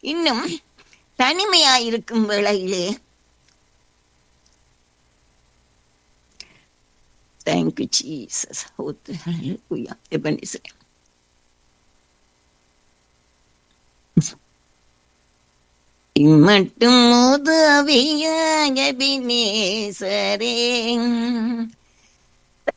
இன்னும் தனிமையாயிருக்கும் வேளையிலே thank you Jesus. Ebenezer இம்மட்டும் உதவிய எபினேசரே